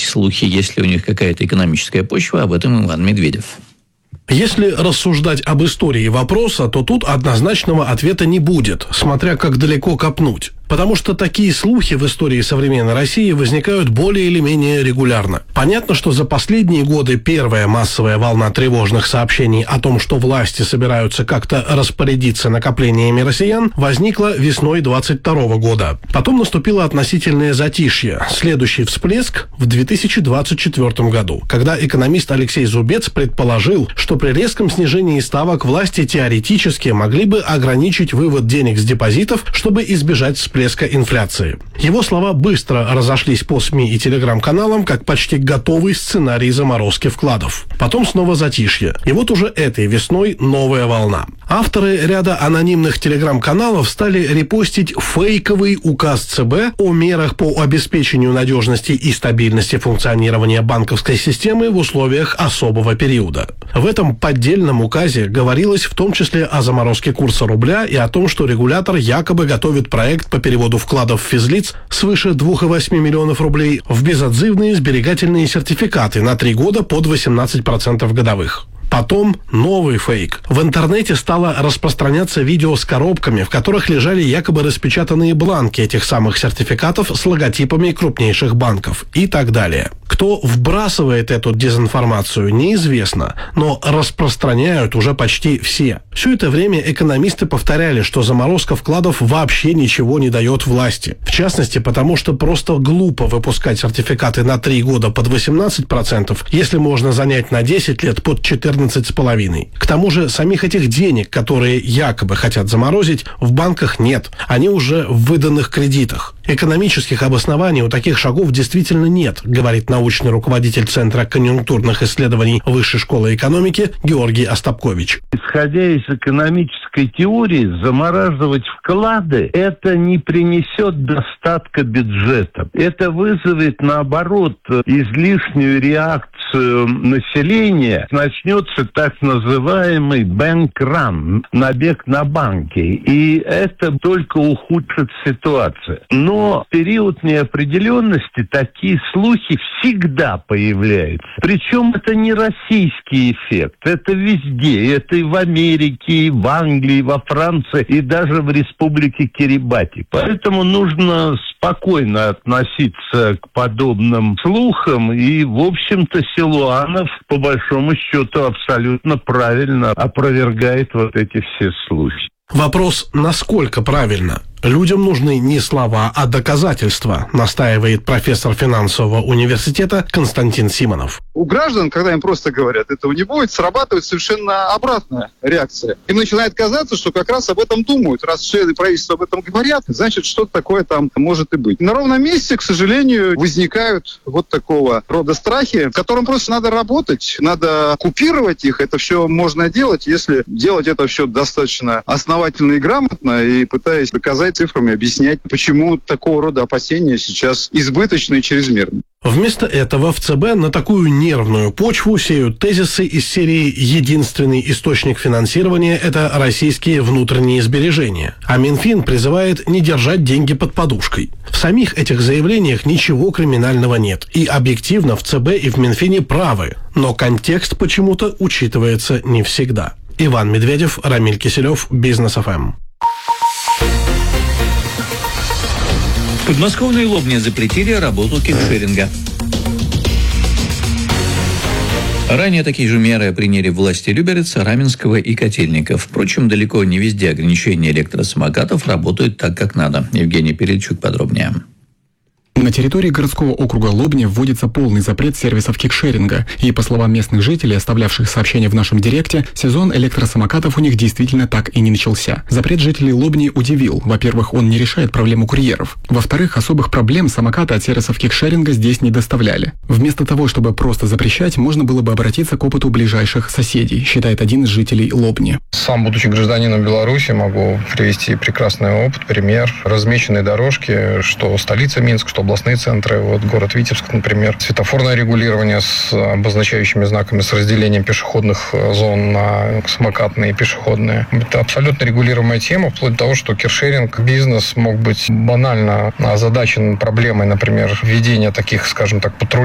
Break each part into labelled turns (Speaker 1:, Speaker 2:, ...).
Speaker 1: эти слухи, есть ли у них какая-то экономическая почва, об этом Иван Медведев.
Speaker 2: Если рассуждать об истории вопроса, то тут однозначного ответа не будет, смотря как далеко копнуть. Потому что такие слухи в истории современной России возникают более или менее регулярно. Понятно, что за последние годы первая массовая волна тревожных сообщений о том, что власти собираются как-то распорядиться накоплениями россиян, возникла весной 22 года. Потом наступило относительное затишье. Следующий всплеск в 2024 году, когда экономист Алексей Зубец предположил, что при резком снижении ставок власти теоретически могли бы ограничить вывод денег с депозитов, чтобы избежать всплеска инфляции. Его слова быстро разошлись по СМИ и телеграм-каналам, как почти готовый сценарий заморозки вкладов. Потом снова затишье. И вот уже этой весной новая волна. Авторы ряда анонимных телеграм-каналов стали репостить фейковый указ ЦБ о мерах по обеспечению надежности и стабильности функционирования банковской системы в условиях особого периода. В этом поддельном указе говорилось в том числе о заморозке курса рубля и о том, что регулятор якобы готовит проект по переводу вкладов физлиц свыше 2,8 миллионов рублей в безотзывные сберегательные сертификаты на 3 года под 18% годовых. Потом новый фейк. В интернете стало распространяться видео с коробками, в которых лежали якобы распечатанные бланки этих самых сертификатов с логотипами крупнейших банков и так далее. Кто вбрасывает эту дезинформацию, неизвестно, но распространяют уже почти все. Все это время экономисты повторяли, что заморозка вкладов вообще ничего не дает власти. В частности, потому что просто глупо выпускать сертификаты на 3 года под 18%, если можно занять на 10 лет под 14,5%. К тому же самих этих денег, которые якобы хотят заморозить, в банках нет. Они уже в выданных кредитах. Экономических обоснований у таких шагов действительно нет, говорит научный руководитель Центра конъюнктурных исследований Высшей школы экономики Георгий Остапкович.
Speaker 3: Исходя из экономической теории, замораживать вклады – это не принесет достатка бюджета. Это вызовет, наоборот, излишнюю реакцию населения. Начнется так называемый bank-run, набег на банки. И это только ухудшит ситуацию. Но в период неопределенности такие слухи всегда появляются. Причем это не российский эффект. Это везде. Это и в Америке, и в Англии, и во Франции, и даже в республике Кирибати. Поэтому нужно спокойно относиться к подобным слухам. И, в общем-то, Силуанов, по большому счету, абсолютно правильно опровергает вот эти все слухи.
Speaker 2: Вопрос, насколько правильно? Людям нужны не слова, а доказательства, настаивает профессор финансового университета Константин Симонов.
Speaker 4: У граждан, когда им просто говорят, этого не будет, срабатывает совершенно обратная реакция. Им начинает казаться, что как раз об этом думают. Раз члены правительства об этом говорят, значит, что-то такое там может и быть. На ровном месте, к сожалению, возникают вот такого рода страхи, в котором просто надо работать, надо купировать их. Это все можно делать, если делать это все достаточно основательно и грамотно, и пытаясь доказать цифрами, объяснять, почему такого рода опасения сейчас избыточны и чрезмерны.
Speaker 2: Вместо этого в ЦБ на такую нервную почву сеют тезисы из серии «Единственный источник финансирования – это российские внутренние сбережения», а Минфин призывает не держать деньги под подушкой. В самих этих заявлениях ничего криминального нет, и объективно в ЦБ и в Минфине правы, но контекст почему-то учитывается не всегда. Иван Медведев, Рамиль Киселев, Бизнес ФМ.
Speaker 1: В подмосковной Лобне запретили работу кикшеринга. Ранее такие же меры приняли власти Люберца, Раменского и Котельников. Впрочем, далеко не везде ограничения электросамокатов работают так, как надо. Евгений Перельчук подробнее.
Speaker 5: На территории городского округа Лобня вводится полный запрет сервисов кикшеринга. И, по словам местных жителей, оставлявших сообщения в нашем директе, сезон электросамокатов у них действительно так и не начался. Запрет жителей Лобни удивил. Во-первых, он не решает проблему курьеров. Во-вторых, особых проблем самокаты от сервисов кикшеринга здесь не доставляли. Вместо того, чтобы просто запрещать, можно было бы обратиться к опыту ближайших соседей, считает один из жителей Лобни.
Speaker 6: Сам, будучи гражданином Беларуси, могу привести прекрасный опыт, пример. Размеченные дорожки, что столица Минск, что областные центры, вот город Витебск, например. Светофорное регулирование с обозначающими знаками, с разделением пешеходных зон на самокатные и пешеходные. Это абсолютно регулируемая тема, вплоть до того, что киршеринг бизнес мог быть банально озадачен проблемой, например, введения таких, скажем так, патрулей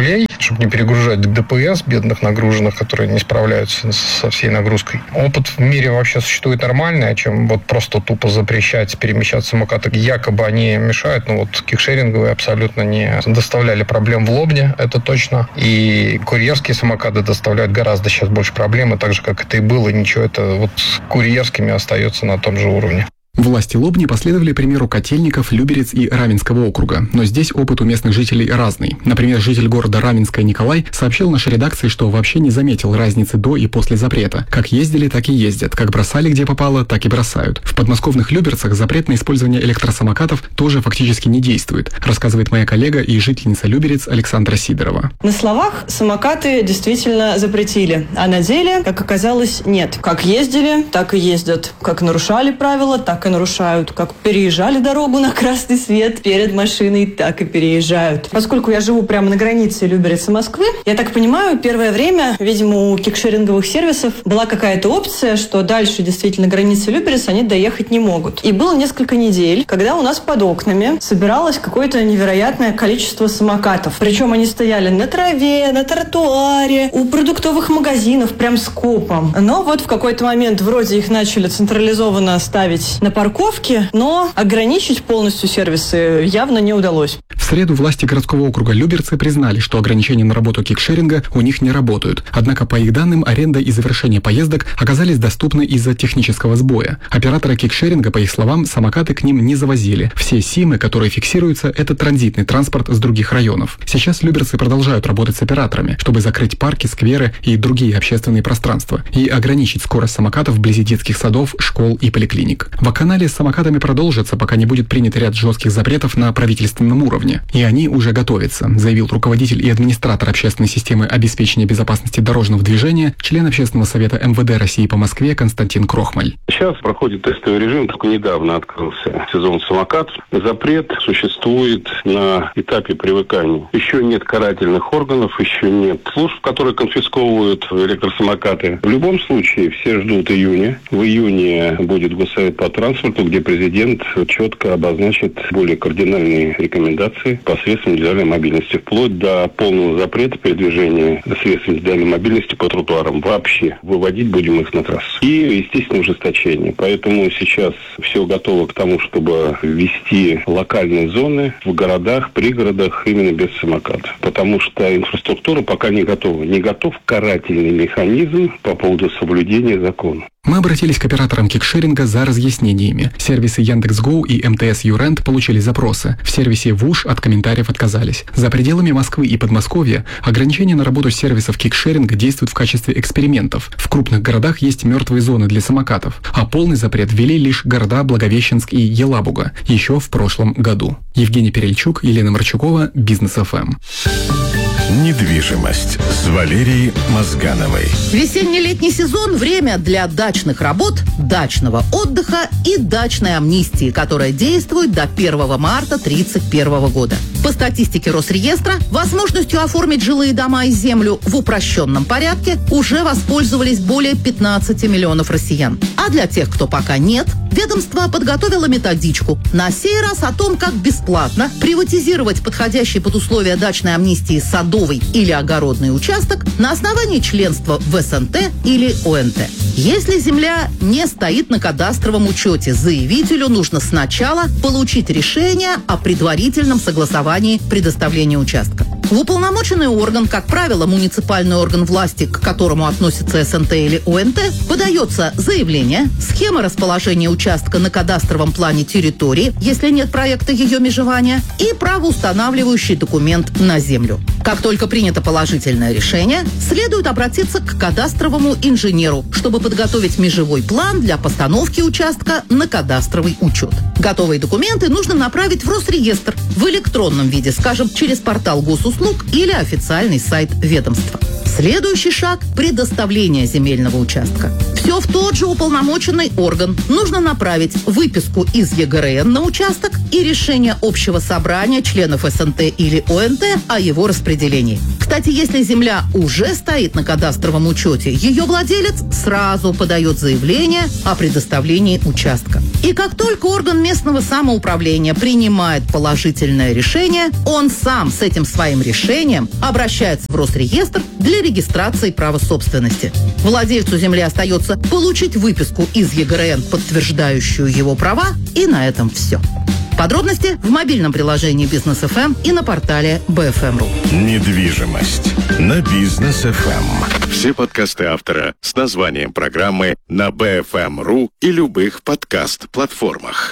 Speaker 6: чтобы не перегружать ДПС бедных, нагруженных, которые не справляются со всей нагрузкой. Опыт в мире вообще существует нормальный, чем вот просто тупо запрещать перемещаться самокаты. Якобы они мешают, но вот кикшеринговые абсолютно не доставляли проблем в Лобне, это точно. И курьерские самокаты доставляют гораздо сейчас больше проблем, и так же, как это и было, ничего, это вот с курьерскими остается на том же уровне.
Speaker 5: Власти Лобни последовали примеру Котельников, Люберец и Раменского округа. Но здесь опыт у местных жителей разный. Например, житель города Раменское Николай сообщил нашей редакции, что вообще не заметил разницы до и после запрета. Как ездили, так и ездят. Как бросали где попало, так и бросают. В подмосковных Люберцах запрет на использование электросамокатов тоже фактически не действует, рассказывает моя коллега и жительница Люберец Александра Сидорова.
Speaker 7: На словах самокаты действительно запретили, а на деле, как оказалось, нет. Как ездили, так и ездят. Как нарушали правила, так и нарушают. Как переезжали дорогу на красный свет перед машиной, так и переезжают. Поскольку я живу прямо на границе Люберец и Москвы, я так понимаю, первое время, видимо, у кикшеринговых сервисов была какая-то опция, что дальше действительно границы Люберец они доехать не могут. И было несколько недель, когда у нас под окнами собиралось какое-то невероятное количество самокатов. Причем они стояли на траве, на тротуаре, у продуктовых магазинов, прям скопом. Но вот в какой-то момент вроде их начали централизованно ставить на парковке, но ограничить полностью сервисы явно не удалось.
Speaker 5: В среду власти городского округа Люберцы признали, что ограничения на работу кикшеринга у них не работают. Однако, по их данным, аренда и завершение поездок оказались доступны из-за технического сбоя. Операторы кикшеринга, по их словам, самокаты к ним не завозили. Все СИМы, которые фиксируются, это транзитный транспорт с других районов. Сейчас люберцы продолжают работать с операторами, чтобы закрыть парки, скверы и другие общественные пространства и ограничить скорость самокатов вблизи детских садов, школ и поликлиник. Вакханалия с самокатами продолжится, пока не будет принят ряд жестких запретов на правительственном уровне. И они уже готовятся, заявил руководитель и администратор общественной системы обеспечения безопасности дорожного движения, член Общественного совета МВД России по Москве Константин Крохмаль.
Speaker 8: Сейчас проходит тестовый режим, только недавно открылся сезон самокатов. Запрет существует на этапе привыкания. Еще нет карательных органов, еще нет служб, которые конфисковывают электросамокаты. В любом случае, все ждут июня. В июне будет Госсовет по транспорту, где президент четко обозначит более кардинальные рекомендации по средствам индивидуальной мобильности, вплоть до полного запрета передвижения средств индивидуальной мобильности по тротуарам. Вообще выводить будем их на трассу. И, естественно, ужесточение. Поэтому сейчас все готово к тому, чтобы ввести локальные зоны в городах, пригородах именно без самокатов. Потому что инфраструктура пока не готова. Не готов карательный механизм по поводу соблюдения закона.
Speaker 5: Мы обратились к операторам кикшеринга за разъяснениями. Сервисы Яндекс.Гоу и МТС Юрент получили запросы. В сервисе ВУШ от комментариев отказались. За пределами Москвы и Подмосковья ограничения на работу сервисов кикшеринга действуют в качестве экспериментов. В крупных городах есть мертвые зоны для самокатов, а полный запрет ввели лишь города Благовещенск и Елабуга еще в прошлом году. Евгений Перельчук, Елена Марчукова, Бизнес ФМ.
Speaker 9: Недвижимость с Валерией Мозгановой.
Speaker 10: Весенне-летний сезон – время для дачных работ, дачного отдыха и дачной амнистии, которая действует до 1 марта 2031 года. По статистике Росреестра, возможностью оформить жилые дома и землю в упрощенном порядке уже воспользовались более 15 миллионов россиян. А для тех, кто пока нет, ведомство подготовило методичку. На сей раз о том, как бесплатно приватизировать подходящий под условия дачной амнистии садовый или огородный участок на основании членства в СНТ или ОНТ. Если земля не стоит на кадастровом учете, заявителю нужно сначала получить решение о предварительном согласовании предоставления участка. В уполномоченный орган, как правило, муниципальный орган власти, к которому относится СНТ или ОНТ, подается заявление, схема расположения участка на кадастровом плане территории, если нет проекта ее межевания, и правоустанавливающий документ на землю. Как только принято положительное решение, следует обратиться к кадастровому инженеру, чтобы подготовить межевой план для постановки участка на кадастровый учет. Готовые документы нужно направить в Росреестр в электронном виде, скажем, через портал госуслуг или официальный сайт ведомства. Следующий шаг – предоставление земельного участка. Все в тот же уполномоченный орган. Нужно направить выписку из ЕГРН на участок и решение общего собрания членов СНТ или ОНТ о его распределении. Кстати, если земля уже стоит на кадастровом учете, ее владелец сразу подает заявление о предоставлении участка. И как только орган местного самоуправления принимает положительное решение, он сам с этим своим решением обращается в Росреестр для регистрации права собственности. Владельцу земли остается получить выписку из ЕГРН, подтверждающую его права, и на этом все. Подробности в мобильном приложении Бизнес ФМ и на портале BFM.ru.
Speaker 9: Недвижимость на Бизнес ФМ. Все подкасты автора с названием программы на BFM.ru и любых подкаст-платформах.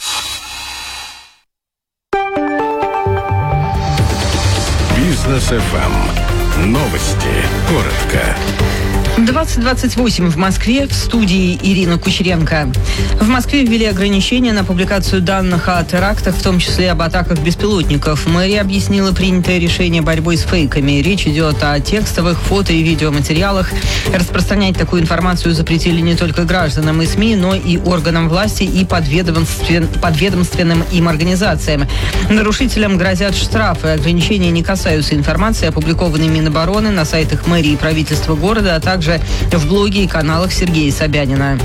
Speaker 9: Бизнес ФМ. Новости. Коротко.
Speaker 11: 20:28 в Москве, в студии Ирина Кучеренко. В Москве ввели ограничения на публикацию данных о терактах, в том числе об атаках беспилотников. Мэрия объяснила принятое решение борьбой с фейками. Речь идет о текстовых, фото и видеоматериалах. Распространять такую информацию запретили не только гражданам и СМИ, но и органам власти и подведомственным им организациям. Нарушителям грозят штрафы. Ограничения не касаются информации, опубликованной Минобороны на сайтах мэрии и правительства города, а также в блоге и каналах Сергея Собянина.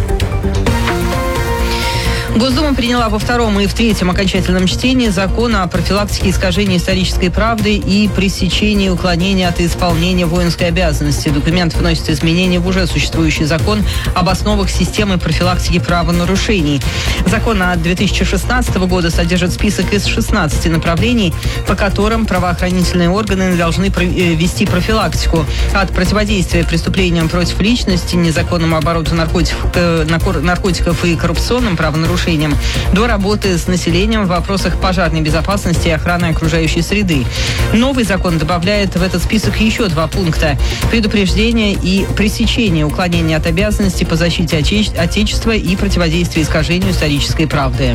Speaker 11: Госдума приняла во втором и в третьем окончательном чтении закон о профилактике искажения исторической правды и пресечении уклонения от исполнения воинской обязанности. Документ вносит изменения в уже существующий закон об основах системы профилактики правонарушений. Закон от 2016 года содержит список из 16 направлений, по которым правоохранительные органы должны вести профилактику. От противодействия преступлениям против личности, незаконному обороту наркотиков и коррупционным правонарушениям до работы с населением в вопросах пожарной безопасности и охраны окружающей среды. Новый закон добавляет в этот список еще 2 пункта: предупреждение и пресечение уклонения от обязанностей по защите Отечества и противодействие искажению исторической правды.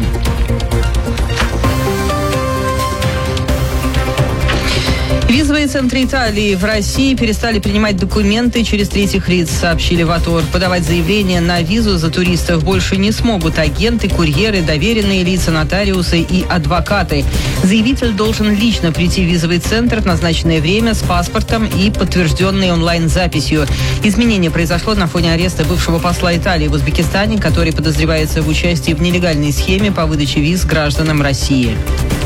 Speaker 11: Визовые центры Италии в России перестали принимать документы через третьих лиц, сообщили в АТОР. Подавать заявление на визу за туристов больше не смогут агенты, курьеры, доверенные лица, нотариусы и адвокаты. Заявитель должен лично прийти в визовый центр в назначенное время с паспортом и подтвержденной онлайн-записью. Изменение произошло на фоне ареста бывшего посла Италии в Узбекистане, который подозревается в участии в нелегальной схеме по выдаче виз гражданам России.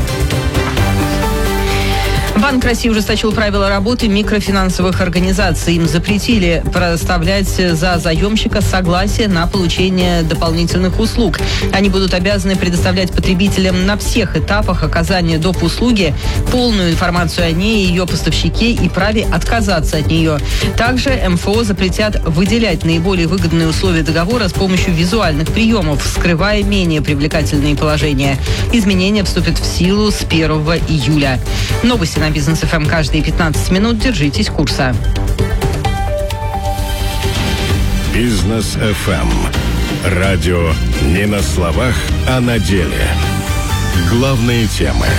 Speaker 11: Банк России ужесточил правила работы микрофинансовых организаций. Им запретили проставлять за заемщика согласие на получение дополнительных услуг. Они будут обязаны предоставлять потребителям на всех этапах оказания доп. Услуги полную информацию о ней, ее поставщике и праве отказаться от нее. Также МФО запретят выделять наиболее выгодные условия договора с помощью визуальных приемов, скрывая менее привлекательные положения. Изменения вступят в силу с 1 июля. Новости на Бизнес ФМ каждые 15 минут. Держитесь курса.
Speaker 9: Бизнес ФМ. Радио не на словах, а на деле. Главные темы.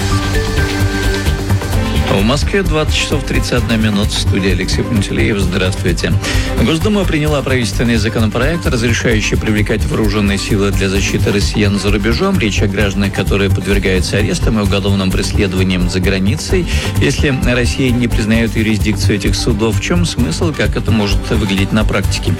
Speaker 1: В Москве 20 часов 31 минут. Студия Алексей Пантелеев. Здравствуйте. Госдума приняла правительственный законопроект, разрешающий привлекать вооруженные силы для защиты россиян за рубежом. Речь о гражданах, которые подвергаются арестам и уголовным преследованиям за границей. Если Россия не признает юрисдикцию этих судов, в чем смысл, как это может выглядеть на практике?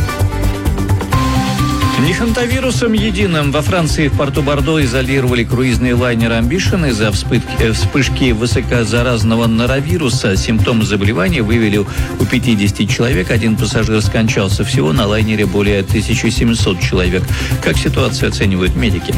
Speaker 1: Не хантавирусом единым. Во Франции в порту Бордо изолировали круизный лайнер «Амбишн» из-за вспышки высокозаразного норовируса. Симптомы заболевания выявили у 50 человек. Один пассажир скончался. Всего на лайнере более 1700 человек. Как ситуацию оценивают медики?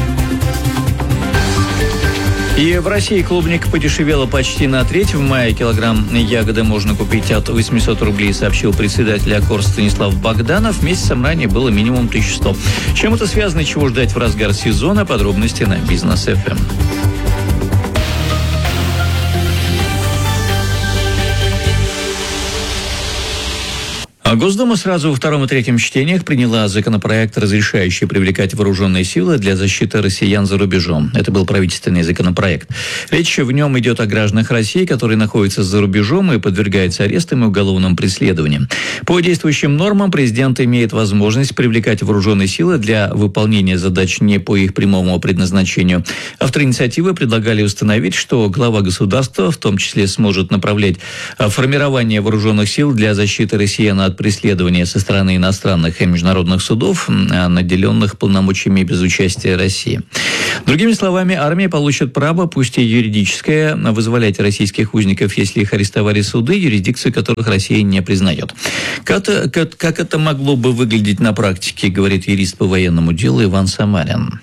Speaker 1: И в России клубника подешевела почти на треть. В мае килограмм ягоды можно купить от 800 рублей, сообщил председатель АКОР Станислав Богданов. Месяцем ранее было минимум 1100. Чем это связано и чего ждать в разгар сезона? Подробности на Бизнес ФМ. Госдума сразу во втором и третьем чтениях приняла законопроект, разрешающий привлекать вооруженные силы для защиты россиян за рубежом. Это был правительственный законопроект. Речь в нем идет о гражданах России, которые находятся за рубежом и подвергаются арестам и уголовным преследованиям. По действующим нормам президент имеет возможность привлекать вооруженные силы для выполнения задач не по их прямому предназначению. Авторы инициативы предлагали установить, что глава государства в том числе сможет направлять формирование вооруженных сил для защиты россиян от преследования со стороны иностранных и международных судов, наделенных полномочиями без участия России. Другими словами, армия получит право, пусть и юридическое, вызволять российских узников, если их арестовали суды, юрисдикцию которых Россия не признает. Как это могло бы выглядеть на практике, говорит юрист по военному делу Иван Самарин.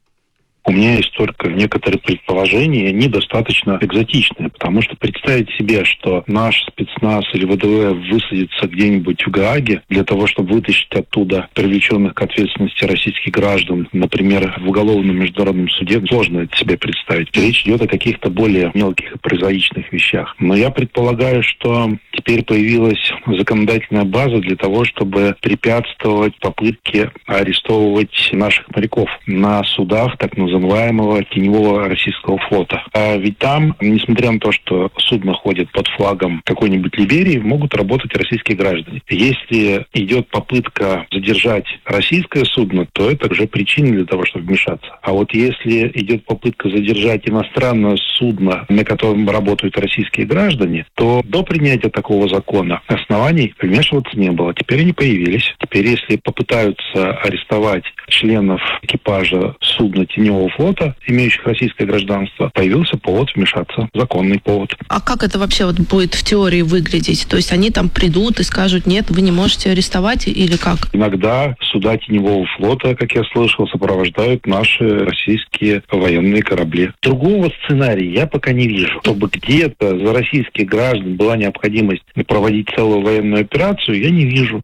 Speaker 12: У меня есть только некоторые предположения, недостаточно экзотичные, потому что представить себе, что наш спецназ или ВДВ высадится где-нибудь в Гааге для того, чтобы вытащить оттуда привлеченных к ответственности российских граждан, например, в уголовном международном суде, сложно это себе представить. Речь идет о каких-то более мелких и прозаичных вещах. Но я предполагаю, что теперь появилась законодательная база для того, чтобы препятствовать попытке арестовывать наших моряков на судах так называемого теневого российского флота. А ведь там, несмотря на то, что судно ходит под флагом какой-нибудь Либерии, могут работать российские граждане. Если идет попытка задержать российское судно, то это уже причина для того, чтобы вмешаться. А вот если идет попытка задержать иностранное судно, на котором работают российские граждане, то до принятия такого закона оснований вмешиваться не было. Теперь они появились. Теперь, если попытаются арестовать членов экипажа судна теневого флота, имеющих российское гражданство, появился повод вмешаться, законный повод.
Speaker 13: А как это вообще будет в теории выглядеть? То есть они там придут и скажут, нет, вы не можете арестовать или как?
Speaker 12: Иногда суда теневого флота, как я слышал, сопровождают наши российские военные корабли. Другого сценария я пока не вижу. Чтобы где-то за российских граждан была необходимость проводить целую военную операцию, я не вижу.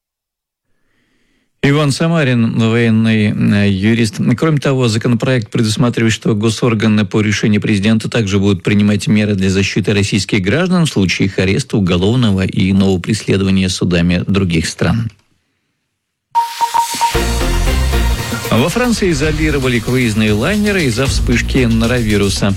Speaker 1: Иван Самарин, военный юрист. Кроме того, законопроект предусматривает, что госорганы по решению президента также будут принимать меры для защиты российских граждан в случае их ареста, уголовного и иного преследования судами других стран. Во Франции изолировали круизные лайнеры из-за вспышки норовируса.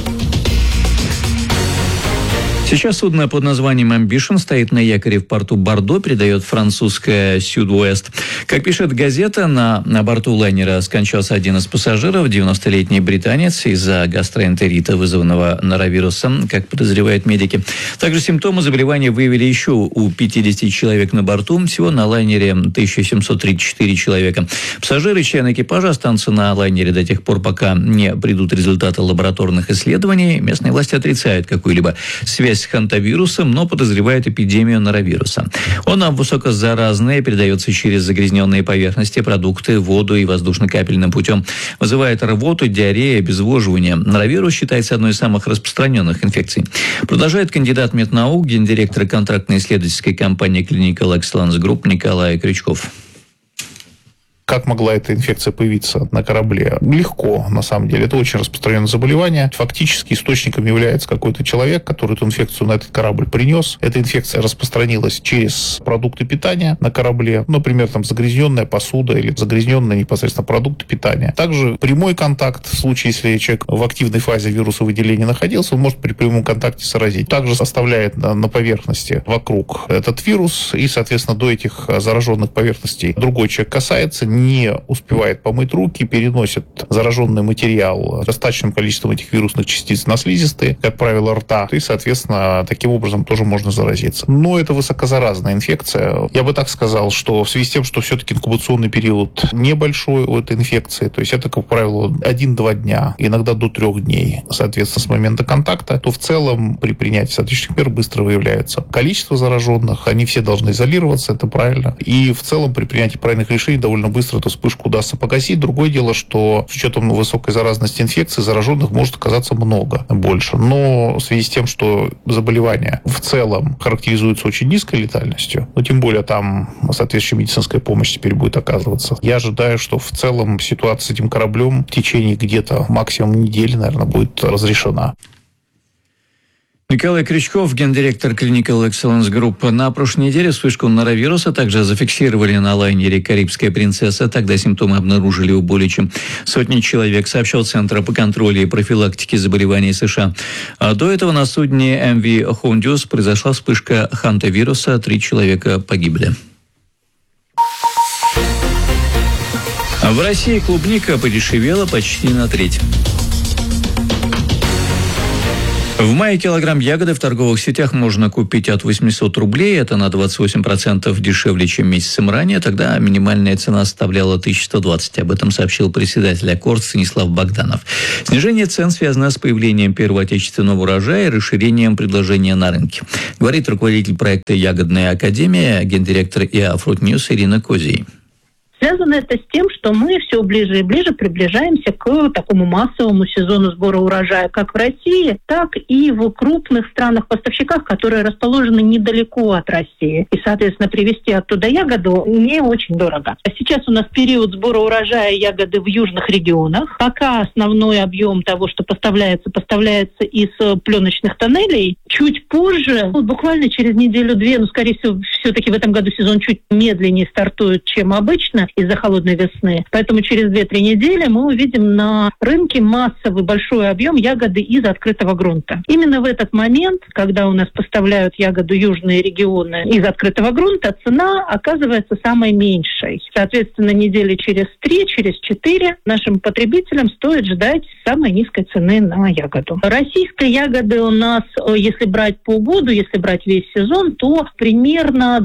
Speaker 1: Сейчас судно под названием Ambition стоит на якоре в порту Бордо, передает французская Sud-Ouest. Как пишет газета, на борту лайнера скончался один из пассажиров, 90-летний британец, из-за гастроэнтерита, вызванного норовирусом, как подозревают медики. Также симптомы заболевания выявили еще у 50 человек на борту. Всего на лайнере 1734 человека. Пассажиры и члены экипажа останутся на лайнере до тех пор, пока не придут результаты лабораторных исследований. Местные власти отрицают какую-либо связь с хантавирусом, но подозревает эпидемию норовируса. Он высокозаразный, передается через загрязненные поверхности, продукты, воду и воздушно-капельным путем. Вызывает рвоту, диарею, обезвоживание. Норовирус считается одной из самых распространенных инфекций. Продолжает кандидат меднаук, гендиректор контрактно-исследовательской компании Clinical Excellence Group Николай Крючков.
Speaker 14: Как могла эта инфекция появиться на корабле? Легко, на самом деле. Это очень распространенное заболевание. Фактически источником является какой-то человек, который эту инфекцию на этот корабль принес. Эта инфекция распространилась через продукты питания на корабле. Например, там загрязненная посуда или загрязненные непосредственно продукты питания. Также прямой контакт, в случае, если человек в активной фазе вирусовыделения находился, он может при прямом контакте заразить. Также оставляет на поверхности вокруг этот вирус, и, соответственно, до этих зараженных поверхностей другой человек касается, не успевает помыть руки, переносит зараженный материал с достаточным количеством этих вирусных частиц на слизистые, как правило, рта, и, соответственно, таким образом тоже можно заразиться. Но это высокозаразная инфекция. Я бы так сказал, что в связи с тем, что все-таки инкубационный период небольшой у этой инфекции, то есть это, как правило, 1-2 дня, иногда до 3 дней, соответственно, с момента контакта, то в целом при принятии соответствующих мер быстро выявляется количество зараженных, они все должны изолироваться, это правильно, и в целом при принятии правильных решений довольно быстро эту вспышку удастся погасить. Другое дело, что с учетом высокой заразности инфекции зараженных может оказаться много больше. Но в связи с тем, что заболевание в целом характеризуется очень низкой летальностью, но тем более там соответствующая медицинская помощь теперь будет оказываться, я ожидаю, что в целом ситуация с этим кораблем в течение где-то максимум недели, наверное, будет разрешена.
Speaker 1: Николай Крючков, гендиректор Clinical Excellence Group. На прошлой неделе вспышку норовируса также зафиксировали на лайнере «Карибская принцесса». Тогда симптомы обнаружили у более чем сотни человек, сообщал Центр по контролю и профилактике заболеваний США. А до этого на судне MV Hondius произошла вспышка хантавируса. 3 человека погибли. В России клубника подешевела почти на треть. В мае килограмм ягоды в торговых сетях можно купить от 800 рублей. Это на 28% дешевле, чем месяцем ранее. Тогда минимальная цена составляла 1120. Об этом сообщил председатель Аккорд Станислав Богданов. Снижение цен связано с появлением первого отечественного урожая и расширением предложения на рынке. Говорит руководитель проекта «Ягодная академия», гендиректор ИА Fruit News Ирина Козий.
Speaker 15: Связано это с тем, что мы все ближе и ближе приближаемся к такому массовому сезону сбора урожая как в России, так и в крупных странах-поставщиках, которые расположены недалеко от России. И, соответственно, привезти оттуда ягоду не очень дорого. Сейчас у нас период сбора урожая ягоды в южных регионах. Пока основной объем того, что поставляется из пленочных тоннелей. Чуть позже, буквально через неделю-две, скорее всего, все-таки в этом году сезон чуть медленнее стартует, чем обычно, из-за холодной весны. Поэтому через 2-3 недели мы увидим на рынке массовый большой объем ягоды из открытого грунта. Именно в этот момент, когда у нас поставляют ягоду южные регионы из открытого грунта, цена оказывается самой меньшей. Соответственно, недели через 3, через 4 нашим потребителям стоит ждать самой низкой цены на ягоду. Российской ягоды у нас, если брать по году, если брать весь сезон, то примерно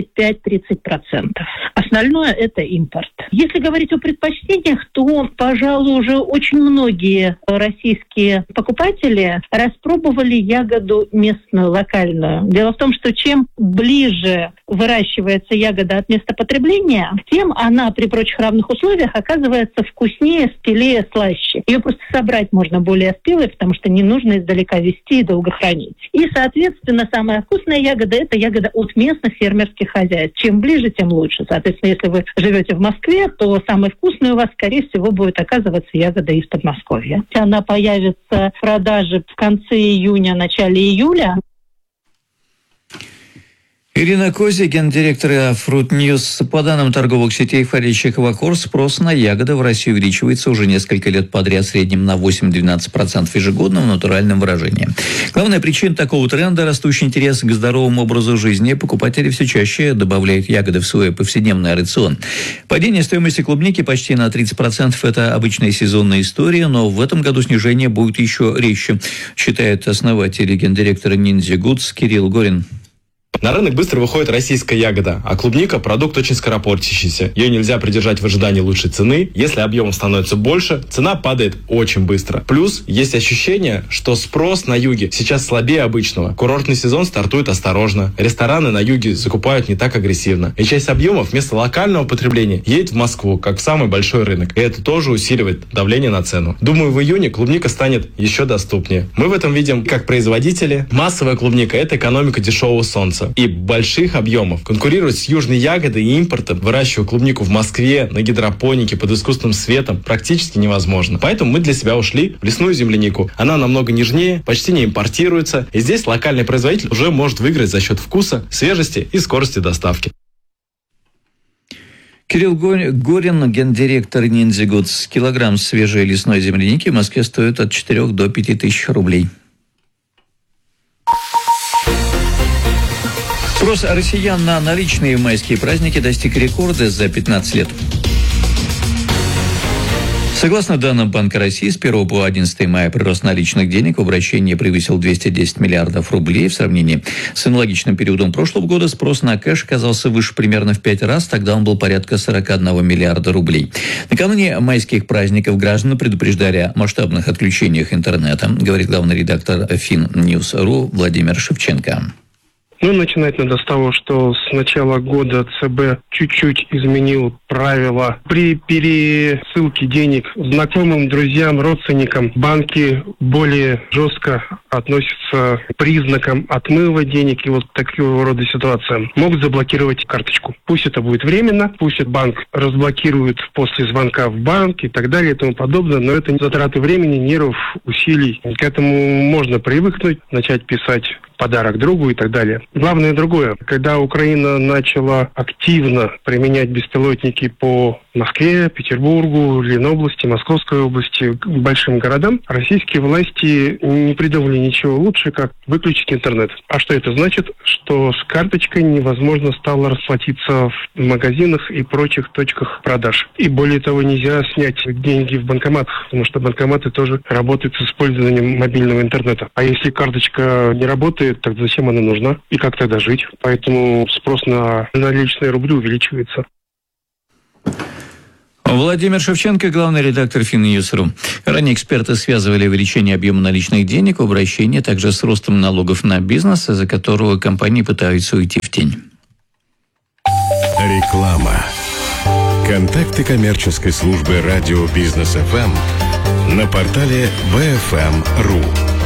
Speaker 15: 25-30%. Остальное – это импорт. Если говорить о предпочтениях, то, пожалуй, уже очень многие российские покупатели распробовали ягоду местную, локальную. Дело в том, что чем ближе выращивается ягода от места потребления, тем она при прочих равных условиях оказывается вкуснее, спелее, слаще. Ее просто собрать можно более спелой, потому что не нужно издалека везти и долго хранить. И, соответственно, самая вкусная ягода – это ягода от местных фермерских хозяйств. Чем ближе, тем лучше. Соответственно, если вы живете в Москве, то самой вкусной у вас, скорее всего, будет оказываться ягода из Подмосковья. Она появится в продаже в конце июня, начале июля.
Speaker 1: Ирина Козий, гендиректор Fruit News. По данным торговых сетей, входящих в Аккорд, спрос на ягоды в России увеличивается уже несколько лет подряд, в среднем на 8-12% ежегодно в натуральном выражении. Главная причина такого тренда – растущий интерес к здоровому образу жизни. Покупатели все чаще добавляют ягоды в свой повседневный рацион. Падение стоимости клубники почти на 30% – это обычная сезонная история, но в этом году снижение будет еще резче, считает основатель и гендиректор Ninja Goods Кирилл Горин.
Speaker 16: На рынок быстро выходит российская ягода, а клубника – продукт очень скоропортящийся. Ее нельзя придержать в ожидании лучшей цены. Если объемов становится больше, цена падает очень быстро. Плюс есть ощущение, что спрос на юге сейчас слабее обычного. Курортный сезон стартует осторожно. Рестораны на юге закупают не так агрессивно. И часть объемов вместо локального потребления едет в Москву, как в самый большой рынок. И это тоже усиливает давление на цену. Думаю, в июне клубника станет еще доступнее. Мы в этом видим как производители. Массовая клубника – это экономика дешевого солнца и больших объемов. Конкурировать с южной ягодой и импортом, выращивая клубнику в Москве на гидропонике под искусственным светом, практически невозможно. Поэтому мы для себя ушли в лесную землянику. Она намного нежнее, почти не импортируется, и здесь локальный производитель уже может выиграть за счет вкуса, свежести и скорости доставки.
Speaker 1: Кирилл Горин, гендиректор Ninja Goods. Килограмм свежей лесной земляники в Москве стоит от 4 до 5 тысяч рублей. Спрос россиян на наличные майские праздники достиг рекорда за 15 лет. Согласно данным Банка России, с 1 по 11 мая прирост наличных денег в обращении превысил 210 миллиардов рублей. В сравнении с аналогичным периодом прошлого года спрос на кэш оказался выше примерно в 5 раз. Тогда он был порядка 41 миллиарда рублей. Накануне майских праздников граждан предупреждали о масштабных отключениях интернета, говорит главный редактор FinNews.ru Владимир Шевченко.
Speaker 17: Ну, начинать надо с того, что с начала года ЦБ чуть-чуть изменил правила. При пересылке денег знакомым, друзьям, родственникам банки более жестко относятся к признакам отмыва денег и вот такого рода ситуациям. Могут заблокировать карточку. Пусть это будет временно, пусть банк разблокирует после звонка в банк и так далее и тому подобное, но это затраты времени, нервов, усилий. К этому можно привыкнуть, начать писать подарок другу и так далее. Главное другое. Когда Украина начала активно применять беспилотники по Москве, Петербургу, Ленобласти, Московской области, к большим городам, российские власти не придумали ничего лучше, как выключить интернет. А что это значит? Что с карточкой невозможно стало расплатиться в магазинах и прочих точках продаж. И более того, нельзя снять деньги в банкоматах, потому что банкоматы тоже работают с использованием мобильного интернета. А если карточка не работает, так зачем она нужна? И как тогда жить? Поэтому спрос на наличные рубли увеличивается.
Speaker 1: Владимир Шевченко, главный редактор Финньюс.ру. Ранее эксперты связывали увеличение объема наличных денег в обращении также с ростом налогов на бизнес, из-за которого компании пытаются уйти в тень.
Speaker 9: Реклама. Контакты коммерческой службы радио Бизнес ФМ на портале BFM.ru.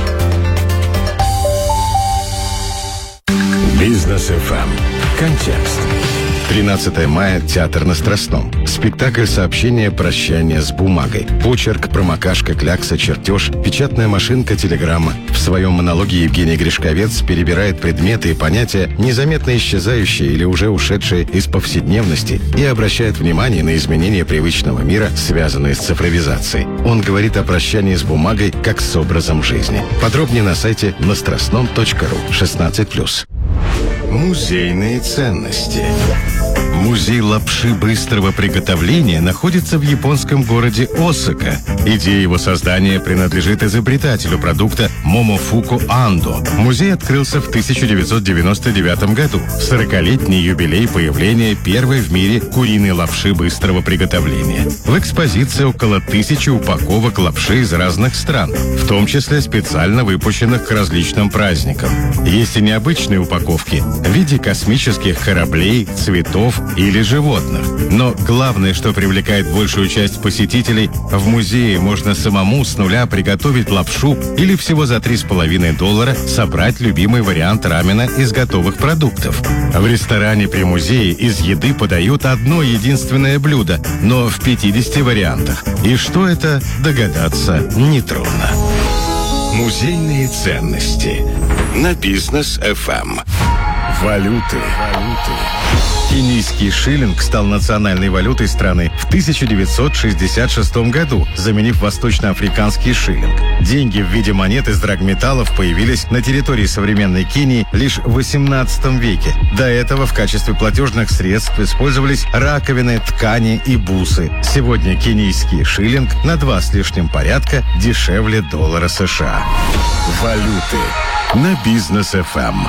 Speaker 9: Бизнес ФМ. Контекст. 13 мая. Театр на Страстном. Спектакль «Сообщение. Прощание с бумагой». Почерк, промокашка, клякса, чертеж, печатная машинка, телеграмма. В своем монологе Евгений Гришковец перебирает предметы и понятия, незаметно исчезающие или уже ушедшие из повседневности, и обращает внимание на изменения привычного мира, связанные с цифровизацией. Он говорит о прощании с бумагой как с образом жизни. Подробнее на сайте nastrastnom.ru. 16+. Музейные ценности. Музей лапши быстрого приготовления находится в японском городе Осака. Идея его создания принадлежит изобретателю продукта Момофуку Андо. Музей открылся в 1999 году, в 40-летний юбилей появления первой в мире куриной лапши быстрого приготовления. В экспозиции около 1000 упаковок лапши из разных стран, в том числе специально выпущенных к различным праздникам. Есть и необычные упаковки в виде космических кораблей, цветов или животных. Но главное, что привлекает большую часть посетителей, в музее можно самому с нуля приготовить лапшу или всего за $3,5 собрать любимый вариант рамена из готовых продуктов. В ресторане при музее из еды подают одно единственное блюдо, но в 50 вариантах. И что это, догадаться нетрудно. Музейные ценности на Бизнес ФМ. Валюты. Кенийский шиллинг стал национальной валютой страны в 1966 году, заменив восточноафриканский шиллинг. Деньги в виде монет из драгметаллов появились на территории современной Кении лишь в XVIII веке. До этого в качестве платежных средств использовались раковины, ткани и бусы. Сегодня кенийский шиллинг на 2 с лишним порядка дешевле доллара США. Валюты на Бизнес ФМ.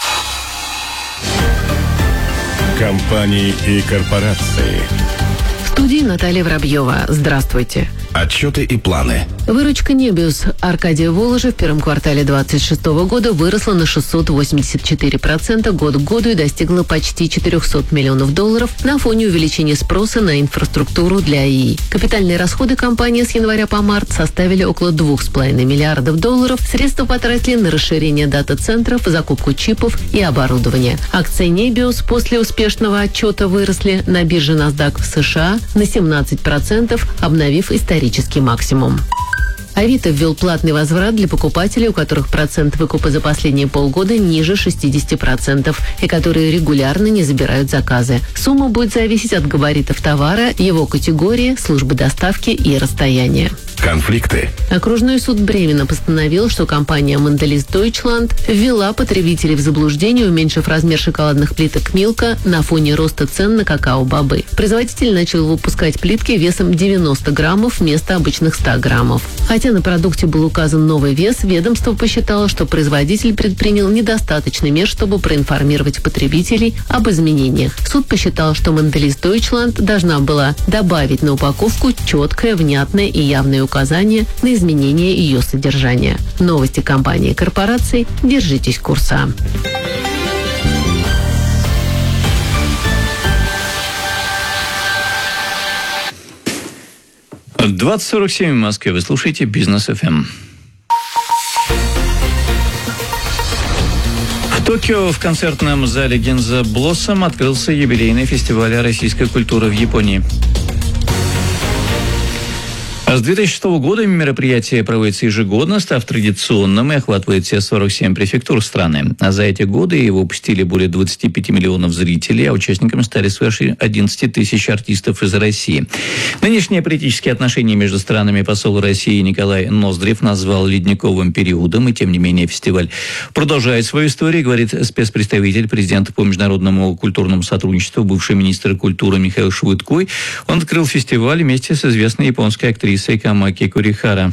Speaker 9: Компании и корпорации.
Speaker 18: В студии Наталья Воробьева. Здравствуйте.
Speaker 9: Отчеты и планы.
Speaker 18: Выручка Небиус Аркадия Воложа в первом квартале 2026 года выросла на 684% год к году и достигла почти $400 миллионов на фоне увеличения спроса на инфраструктуру для ИИ. Капитальные расходы компании с января по март составили около $2,5 миллиардов. Средства потратили на расширение дата-центров, закупку чипов и оборудования. Акции Небиус после успешного отчета выросли на бирже NASDAQ в США на 17%, обновив исторический максимум. Авито ввел платный возврат для покупателей, у которых процент выкупа за последние полгода ниже 60% и которые регулярно не забирают заказы. Сумма будет зависеть от габаритов товара, его категории, службы доставки и расстояния.
Speaker 9: Конфликты.
Speaker 18: Окружной суд Бремена постановил, что компания Mondelez Deutschland ввела потребителей в заблуждение, уменьшив размер шоколадных плиток Милка на фоне роста цен на какао-бобы. Производитель начал выпускать плитки весом 90 граммов вместо обычных 100 граммов. Хотя на продукте был указан новый вес, ведомство посчитало, что производитель предпринял недостаточно мер, чтобы проинформировать потребителей об изменениях. Суд посчитал, что Mondelez Deutschland должна была добавить на упаковку четкое, внятное и явное указание на изменение ее содержания. Новости компании и корпораций. Держитесь курса.
Speaker 1: 20:47 в Москве. Вы слушаете «Бизнес ФМ». В Токио в концертном зале Гинза Блоссом открылся юбилейный фестиваль российской культуры в Японии. С 2006 года мероприятие проводится ежегодно, став традиционным и охватывает все 47 префектур страны. А за эти годы его посетили более 25 миллионов зрителей, а участниками стали свыше 11 тысяч артистов из России. Нынешние политические отношения между странами посол России Николай Ноздрев назвал ледниковым периодом, и тем не менее фестиваль продолжает свою историю, говорит спецпредставитель президента по международному культурному сотрудничеству, бывший министр культуры Михаил Швыдкой. Он открыл фестиваль вместе с известной японской актрисой Камаки Курихара.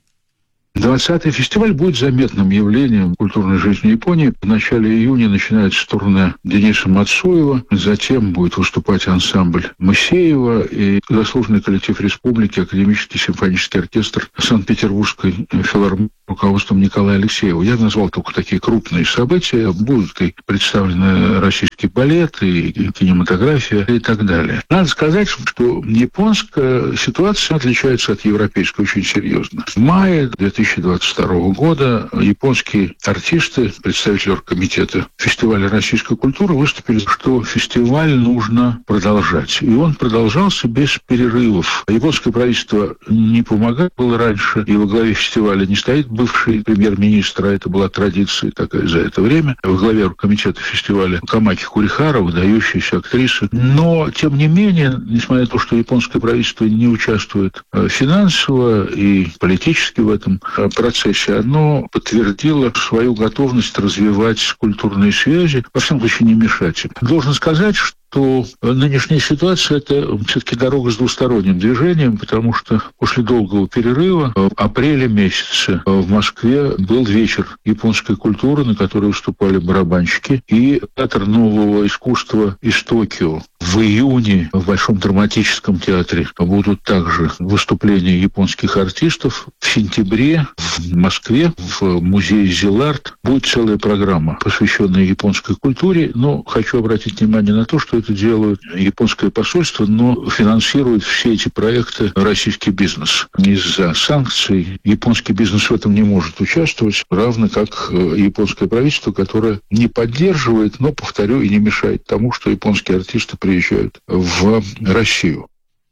Speaker 19: 20-й фестиваль будет заметным явлением культурной жизни Японии. В начале июня начинается турне Дениса Мацуева, затем будет выступать ансамбль Моисеева и заслуженный коллектив республики, академический симфонический оркестр Санкт-Петербургской филармонии руководством Николая Алексеева. Я назвал только такие крупные события. Будут и представлены российский балет, и кинематография, и так далее. Надо сказать, что японская ситуация отличается от европейской очень серьезно. В мае 2022 года японские артисты, представители оргкомитета фестиваля российской культуры, выступили, что фестиваль нужно продолжать. И он продолжался без перерывов. Японское правительство не помогало раньше, и во главе фестиваля не стоит бывший премьер-министр, а это была традиция такая за это время, во главе оргкомитета фестиваля Камаки Курихара, выдающаяся актриса. Но, тем не менее, несмотря на то, что японское правительство не участвует финансово и политически в этом процессе, оно подтвердило свою готовность развивать культурные связи, во всяком случае не мешать им. Должен сказать, что нынешняя ситуация – это все-таки дорога с двусторонним движением, потому что после долгого перерыва в апреле месяце в Москве был вечер японской культуры, на который выступали барабанщики, и театр нового искусства из Токио. В июне в Большом драматическом театре будут также выступления японских артистов. В сентябре в Москве в музее Зиларт будет целая программа, посвященная японской культуре. Но хочу обратить внимание на то, что это делает японское посольство, но финансирует все эти проекты российский бизнес. Из-за санкций японский бизнес в этом не может участвовать, равно как японское правительство, которое не поддерживает, но, повторю, и не мешает тому, что японские артисты приезжают в Россию.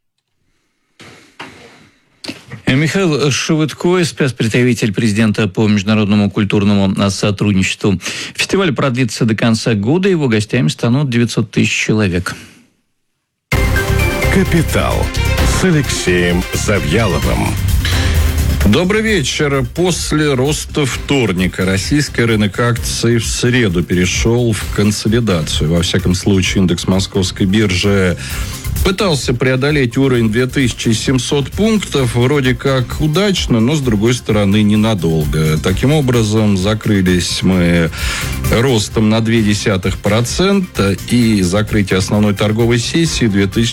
Speaker 1: Михаил Швыдкой, спецпредставитель президента по международному культурному сотрудничеству. Фестиваль продлится до конца года, его гостями станут 900 тысяч человек.
Speaker 9: «Капитал» с Алексеем Завьяловым.
Speaker 20: Добрый вечер. После роста вторника российский рынок акций в среду перешел в консолидацию. Во всяком случае, индекс московской биржи пытался преодолеть уровень 2700 пунктов, вроде как удачно, но, с другой стороны, ненадолго. Таким образом, закрылись мы ростом на 0,2%, и закрытие основной торговой сессии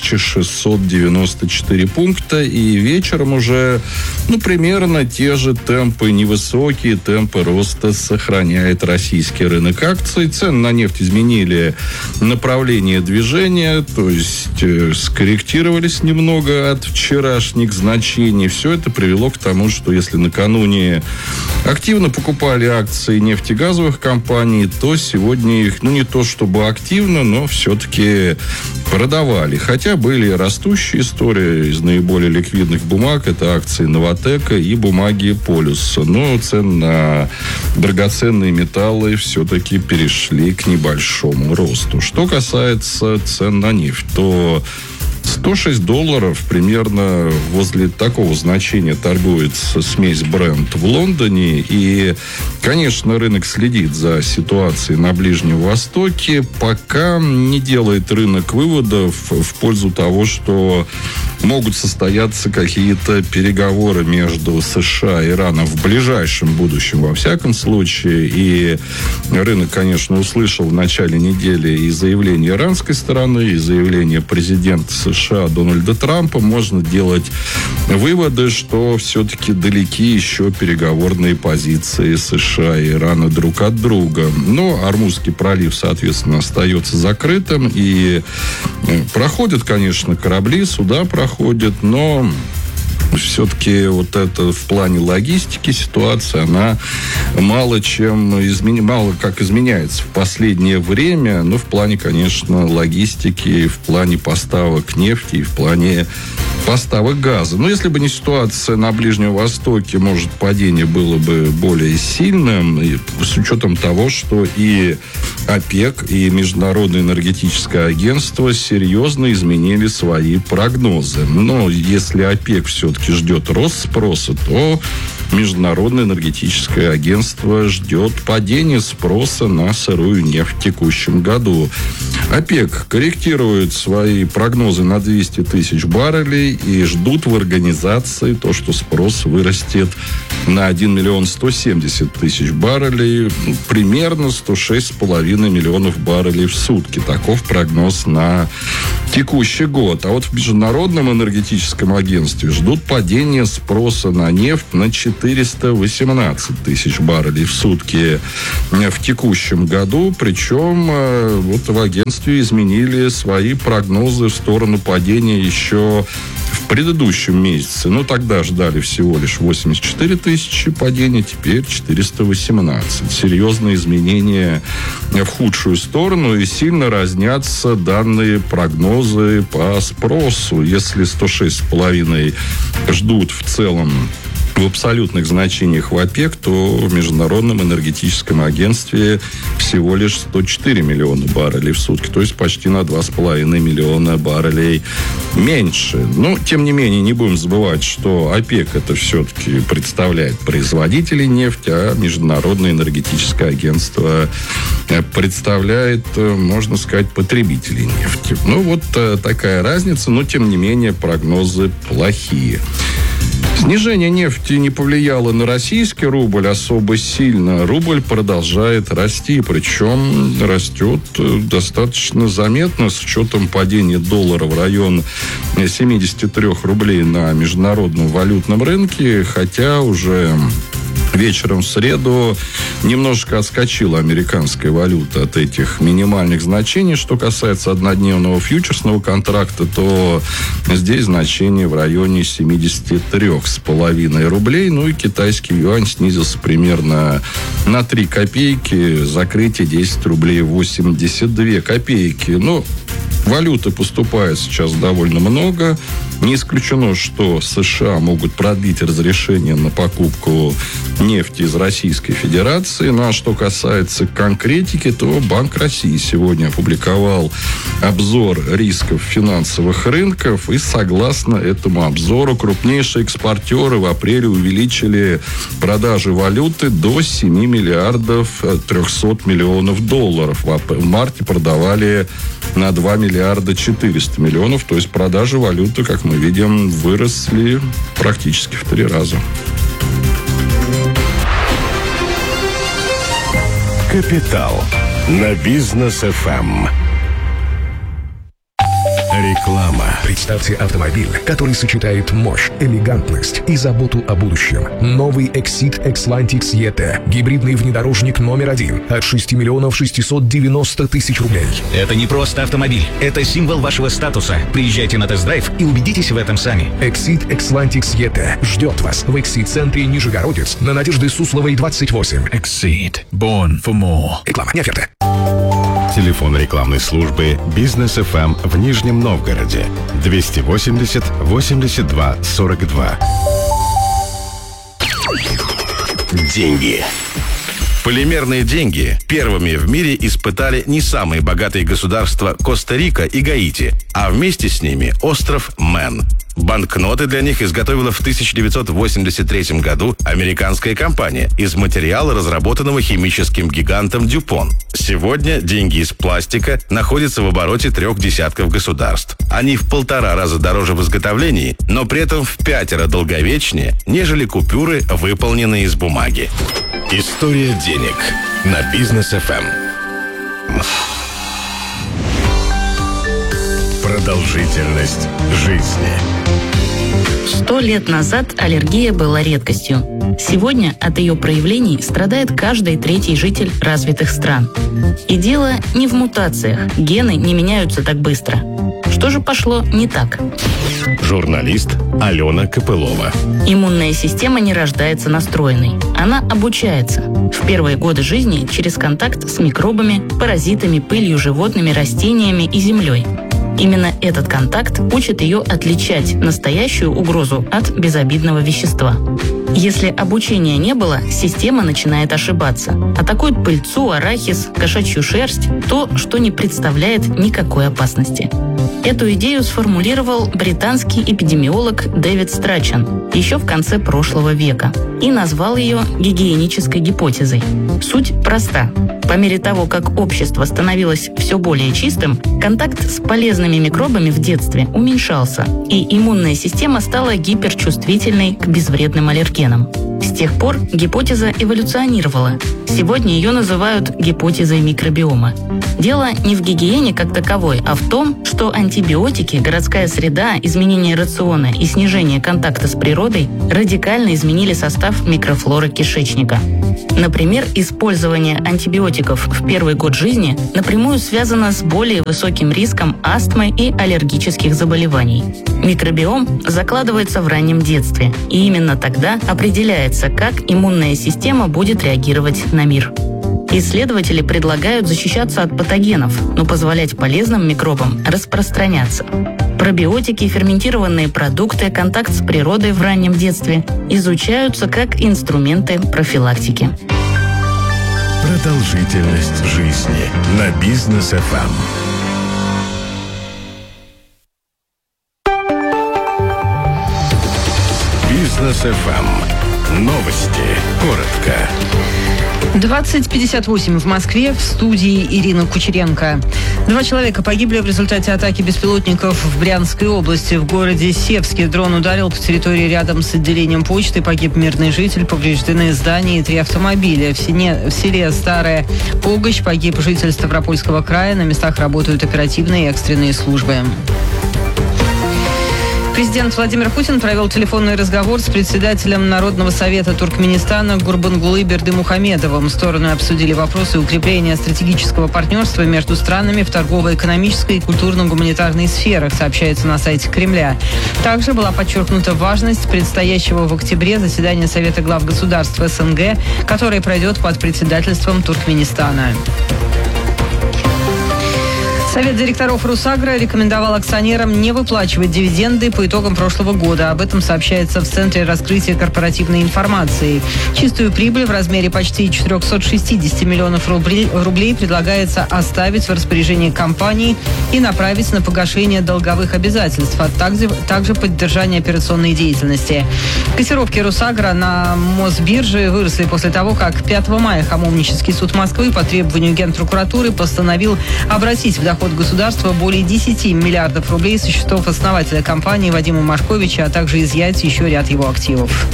Speaker 20: 2694 пункта, и вечером уже, примерно те же темпы, невысокие темпы роста сохраняет российский рынок акций. Цены на нефть изменили направление движения, то есть скорректировались немного от вчерашних значений. Все это привело к тому, что если накануне активно покупали акции нефтегазовых компаний, то сегодня их, не то чтобы активно, но все-таки продавали. Хотя были растущие истории из наиболее ликвидных бумаг. Это акции Новатэка и бумаги Полюса. Но цены на драгоценные металлы все-таки перешли к небольшому росту. Что касается цен на нефть, то $106 примерно возле такого значения торгуется смесь Brent в Лондоне. И, конечно, рынок следит за ситуацией на Ближнем Востоке. Пока не делает рынок выводов в пользу того, что могут состояться какие-то переговоры между США и Ираном в ближайшем будущем, во всяком случае. И рынок, конечно, услышал в начале недели и заявление иранской стороны, и заявление президента США Дональда Трампа. Можно делать выводы, что все-таки далеки еще переговорные позиции США и Ирана друг от друга. Но Ормузский пролив, соответственно, остается закрытым. И проходят, конечно, корабли, суда проходят, но Все-таки вот это в плане логистики ситуация, она мало как изменяется в последнее время, но в плане, конечно, логистики, в плане поставок нефти и в плане поставок газа. Но если бы не ситуация на Ближнем Востоке, может, падение было бы более сильным, и с учетом того, что и ОПЕК, и Международное энергетическое агентство серьезно изменили свои прогнозы. Но если ОПЕК все-таки ждет рост спроса, то Международное энергетическое агентство ждет падения спроса на сырую нефть в текущем году. ОПЕК корректирует свои прогнозы на 200 тысяч баррелей и ждут в организации то, что спрос вырастет на 1 миллион 170 тысяч баррелей, примерно 106,5 миллионов баррелей в сутки. Таков прогноз на текущий год. А вот в Международном энергетическом агентстве ждут падения спроса на нефть на 418 тысяч баррелей в сутки в текущем году. Причем вот в агентстве изменили свои прогнозы в сторону падения еще в предыдущем месяце. Но тогда ждали всего лишь 84 тысячи падения, теперь 418. Серьезные изменения в худшую сторону, и сильно разнятся данные прогнозы по спросу. Если 106,5 ждут в целом в абсолютных значениях в ОПЕК, то в Международном энергетическом агентстве всего лишь 104 миллиона баррелей в сутки, то есть почти на 2,5 миллиона баррелей меньше. Но, тем не менее, не будем забывать, что ОПЕК это все-таки представляет производителей нефти, а Международное энергетическое агентство представляет, можно сказать, потребителей нефти. Ну, вот такая разница, но, тем не менее, прогнозы плохие. Снижение нефти не повлияло на российский рубль особо сильно. Рубль продолжает расти, причем растет достаточно заметно с учетом падения доллара в район 73 рублей на международном валютном рынке, хотя уже вечером в среду немножко отскочила американская валюта от этих минимальных значений. Что касается однодневного фьючерсного контракта, то здесь значение в районе 73,5 рублей. Ну и китайский юань снизился примерно на 3 копейки. Закрытие 10 рублей 82 копейки. Но валюты поступает сейчас довольно много. Не исключено, что США могут продлить разрешение на покупку нефти из Российской Федерации. Ну, а что касается конкретики, то Банк России сегодня опубликовал обзор рисков финансовых рынков. И согласно этому обзору, крупнейшие экспортеры в апреле увеличили продажи валюты до 7 миллиардов 300 миллионов долларов. В марте продавали на 2 миллиарда 400 миллионов. То есть продажи валюты, как мы видим, выросли практически в 3 раза.
Speaker 9: Капитал на Бизнес-ФМ. Реклама.
Speaker 21: Представьте автомобиль, который сочетает мощь, элегантность и заботу о будущем. Новый Exit Xlantics ET. Гибридный внедорожник номер 1 от 6 миллионов 690 тысяч рублей.
Speaker 22: Это не просто автомобиль. Это символ вашего статуса. Приезжайте на тест-драйв и убедитесь в этом сами.
Speaker 21: Exit Xlantics ET ждет вас в Exit-центре Нижегородец на Надежды Сусловой, 28.
Speaker 22: Exit. Born for more.
Speaker 21: Реклама, не оферта.
Speaker 9: Телефон рекламной службы Бизнес-ФМ в Нижнем Новгороде 280 82 42. Деньги. Полимерные деньги первыми в мире испытали не самые богатые государства Коста-Рика и Гаити, а вместе с ними остров Мэн. Банкноты для них изготовила в 1983 году американская компания из материала, разработанного химическим гигантом Дюпон. Сегодня деньги из пластика находятся в обороте 3 десятков государств. Они в 1,5 раза дороже в изготовлении, но при этом в 5 долговечнее, нежели купюры, выполненные из бумаги. История денег на Бизнес-ФМ. Продолжительность жизни.
Speaker 3: 100 лет назад аллергия была редкостью. Сегодня от ее проявлений страдает каждый третий житель развитых стран. И дело не в мутациях. Гены не меняются так быстро. Что же пошло не так?
Speaker 9: Журналист Алена Копылова.
Speaker 3: Иммунная система не рождается настроенной. Она обучается. В первые годы жизни через контакт с микробами, паразитами, пылью, животными, растениями и землей. Именно этот контакт учит ее отличать настоящую угрозу от безобидного вещества. Если обучения не было, система начинает ошибаться. Атакует пыльцу, арахис, кошачью шерсть, то, что не представляет никакой опасности. Эту идею сформулировал британский эпидемиолог Дэвид Страчан еще в конце прошлого века и назвал ее гигиенической гипотезой. Суть проста. По мере того, как общество становилось все более чистым, контакт с полезными микробами в детстве уменьшался, и иммунная система стала гиперчувствительной к безвредным аллергенам. С тех пор гипотеза эволюционировала. Сегодня ее называют гипотезой микробиома. Дело не в гигиене как таковой, а в том, что антибиотики, городская среда, изменение рациона и снижение контакта с природой радикально изменили состав микрофлоры кишечника. Например, использование антибиотиков в первый год жизни напрямую связано с более высоким риском астмы и аллергических заболеваний. Микробиом закладывается в раннем детстве, и именно тогда определяется, как иммунная система будет реагировать на мир. Исследователи предлагают защищаться от патогенов, но позволять полезным микробам распространяться. Пробиотики, ферментированные продукты, контакт с природой в раннем детстве изучаются как инструменты профилактики.
Speaker 9: Продолжительность жизни на Бизнес ФМ. Бизнес ФМ. Новости. Коротко.
Speaker 11: 20:58 в Москве, в студии Ирина Кучеренко. 2 человека погибли в результате атаки беспилотников в Брянской области. В городе Севске дрон ударил по территории рядом с отделением почты. Погиб мирный житель, повреждены здания и 3 автомобиля. В селе Старая Погощ погиб житель Ставропольского края. На местах работают оперативные и экстренные службы. Президент Владимир Путин провел телефонный разговор с председателем Народного совета Туркменистана Гурбангулы Бердымухамедовым. Стороны обсудили вопросы укрепления стратегического партнерства между странами в торгово-экономической и культурно-гуманитарной сферах, сообщается на сайте Кремля. Также была подчеркнута важность предстоящего в октябре заседания Совета глав государств СНГ, которое пройдет под председательством Туркменистана. Совет директоров «Русагро» рекомендовал акционерам не выплачивать дивиденды по итогам прошлого года. Об этом сообщается в Центре раскрытия корпоративной информации. Чистую прибыль в размере почти 460 миллионов рублей предлагается оставить в распоряжении компании и направить на погашение долговых обязательств, а также поддержание операционной деятельности. Котировки «Русагро» на Мосбирже выросли после того, как 5 мая Хамовнический суд Москвы по требованию Генпрокуратуры постановил обратить в доход государства более 10 миллиардов рублей со счетов основателя компании Вадима Машковича, а также изъять еще ряд его активов.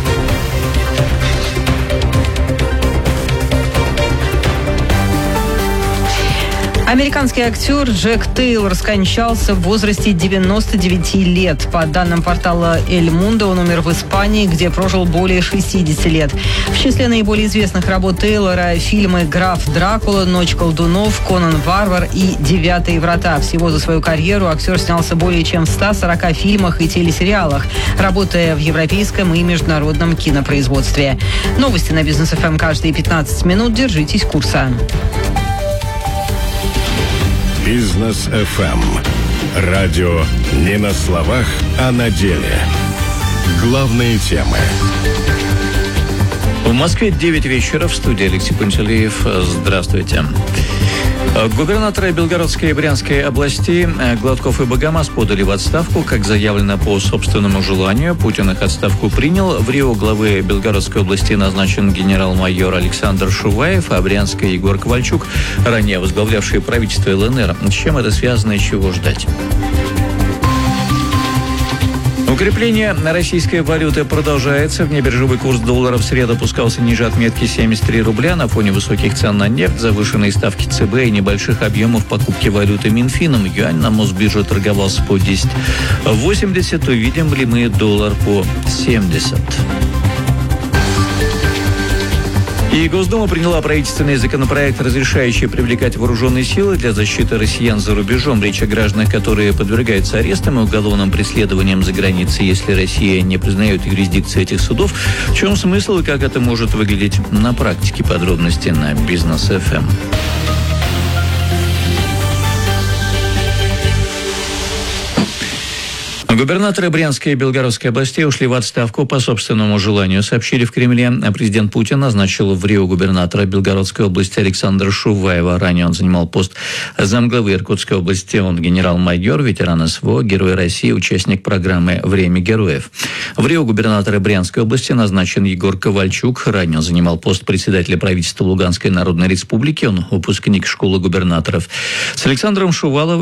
Speaker 11: Американский актер Джек Тейлор скончался в возрасте 99 лет. По данным портала «Эль Мундо», он умер в Испании, где прожил более 60 лет. В числе наиболее известных работ Тейлора фильмы «Граф Дракула», «Ночь колдунов», «Конан Варвар» и «Девятые врата». Всего за свою карьеру актер снялся более чем в 140 фильмах и телесериалах, работая в европейском и международном кинопроизводстве. Новости на Бизнес ФМ каждые 15 минут. Держитесь курса.
Speaker 9: Бизнес ФМ. Радио не на словах, а на деле. Главные темы.
Speaker 1: В Москве 9 вечера. В студии Алексей Пантелеев. Здравствуйте. Губернаторы Белгородской и Брянской областей Гладков и Богомаз подали в отставку, как заявлено по собственному желанию. Путин их отставку принял. В Рио главы Белгородской области назначен генерал-майор Александр Шуваев, а Брянской Егор Ковальчук, ранее возглавлявший правительство ЛНР. С чем это связано и чего ждать? Укрепление российской валюты продолжается. Внебиржевой курс доллара в среду опускался ниже отметки 73 рубля на фоне высоких цен на нефть, завышенной ставки ЦБ и небольших объемов покупки валюты Минфином. Юань на Мосбирже торговался по 10.80. Увидим ли мы доллар по 70? И Госдума приняла правительственный законопроект, разрешающий привлекать вооруженные силы для защиты россиян за рубежом. Речь о гражданах, которые подвергаются арестам и уголовным преследованиям за границей, если Россия не признает юрисдикции этих судов. В чем смысл и как это может выглядеть на практике? Подробности на Бизнес ФМ. Губернаторы Брянской и Белгородской областей ушли в отставку по собственному желанию, сообщили в Кремле. Президент Путин назначил в Рио губернатора Белгородской области Александра Шуваева. Ранее он занимал пост замглавы Иркутской области. Он генерал-майор, ветеран СВО, Герой России, участник программы «Время героев». В Рио губернатора Брянской области назначен Егор Ковальчук. Ранее он занимал пост председателя правительства Луганской Народной Республики. Он выпускник школы губернаторов. С Александром